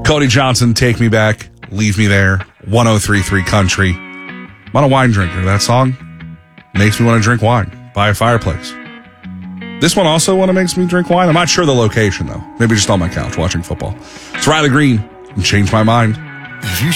Cody Johnson, Take Me Back, Leave Me There, 103.3 Country. I'm not a wine drinker. That song makes me want to drink wine by a fireplace. This one also makes me drink wine. I'm not sure the location, though. Maybe just on my couch watching football. It's Riley Green and Change My Mind. If you